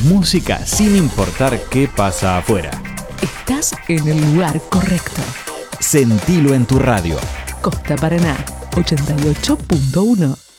música sin importar qué pasa afuera. Estás en el lugar correcto. Sentilo en tu radio. Costa Paraná 88.1.